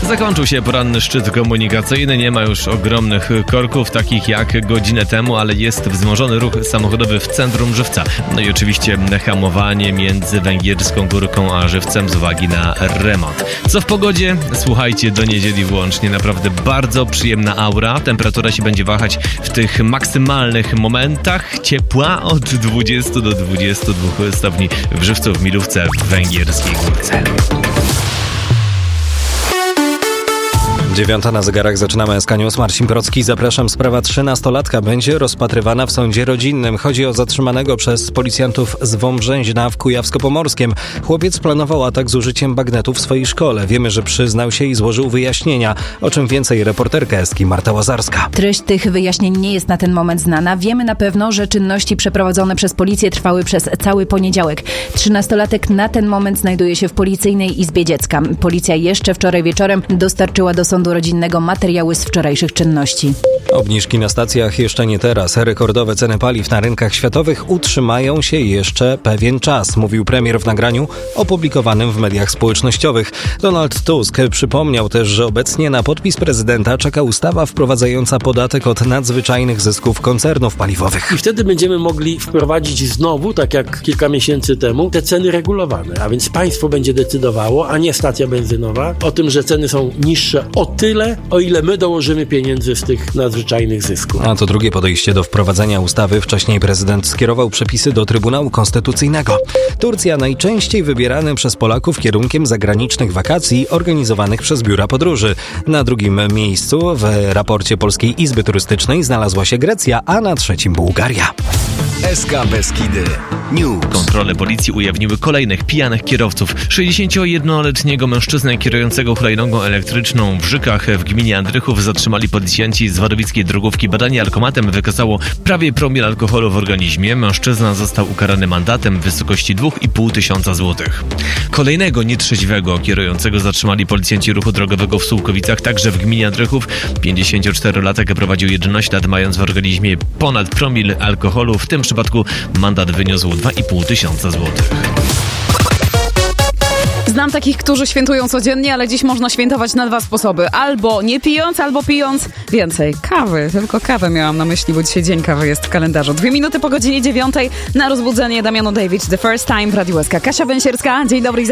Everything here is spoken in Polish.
Zakończył się poranny szczyt komunikacyjny, nie ma już ogromnych korków, takich jak godzinę temu, ale jest wzmożony ruch samochodowy w centrum Żywca. No i oczywiście hamowanie między Węgierską Górką a Żywcem z uwagi na remont. Co w pogodzie? Słuchajcie, do niedzieli włącznie. Naprawdę bardzo przyjemna aura. Temperatura się będzie wahać w tych maksymalnych momentach ciepła od 20 do 22 stopni w Żywcu, w Milówce, w Węgierskiej Górce. 9 na zegarach, zaczynamy SK News. Marcin Procki, zapraszam. Sprawa 13-latka będzie rozpatrywana w sądzie rodzinnym. Chodzi o zatrzymanego przez policjantów z Wąbrzęźna w Kujawsko-Pomorskiem. Chłopiec planował atak z użyciem bagnetu w swojej szkole. Wiemy, że przyznał się i złożył wyjaśnienia. O czym więcej reporterka Eski Marta Łazarska. Treść tych wyjaśnień nie jest na ten moment znana. Wiemy na pewno, że czynności przeprowadzone przez policję trwały przez cały poniedziałek. 13-latek na ten moment znajduje się w Policyjnej Izbie Dziecka. Policja jeszcze wczoraj wieczorem dostarczyła do sądu rodzinnego materiały z wczorajszych czynności. Obniżki na stacjach jeszcze nie teraz. Rekordowe ceny paliw na rynkach światowych utrzymają się jeszcze pewien czas, mówił premier w nagraniu opublikowanym w mediach społecznościowych. Donald Tusk przypomniał też, że obecnie na podpis prezydenta czeka ustawa wprowadzająca podatek od nadzwyczajnych zysków koncernów paliwowych. I wtedy będziemy mogli wprowadzić znowu, tak jak kilka miesięcy temu, te ceny regulowane. A więc państwo będzie decydowało, a nie stacja benzynowa, o tym, że ceny są niższe o tyle, o ile my dołożymy pieniędzy z tych nadzwyczajnych zysków. A to drugie podejście do wprowadzenia ustawy. Wcześniej prezydent skierował przepisy do Trybunału Konstytucyjnego. Turcja najczęściej wybieranym przez Polaków kierunkiem zagranicznych wakacji organizowanych przez biura podróży. Na drugim miejscu w raporcie Polskiej Izby Turystycznej znalazła się Grecja, a na trzecim Bułgaria. SK Beskidy News. Kontrole policji ujawniły kolejnych pijanych kierowców. 61-letniego mężczyznę kierującego hulajnogą elektryczną w Żykach w gminie Andrychów zatrzymali policjanci z warowickiej drogówki. Badanie alkomatem wykazało prawie promil alkoholu w organizmie. Mężczyzna został ukarany mandatem w wysokości 2,5 tysiąca złotych. Kolejnego nietrzeźwego kierującego zatrzymali policjanci ruchu drogowego w Sułkowicach, także w gminie Andrychów. 54-latek prowadził 11 lat, mając w organizmie ponad promil alkoholu. W tym przypadku mandat wyniósł 2,5 tysiąca złotych. Znam takich, którzy świętują codziennie, ale dziś można świętować na dwa sposoby. Albo nie pijąc, albo pijąc więcej kawy. Tylko kawę miałam na myśli, bo dzisiaj dzień kawy jest w kalendarzu. 2 minuty po godzinie 9 na rozbudzenie Damiano David, The First Time w Radiu SK. Kasia Węsierska, dzień dobry.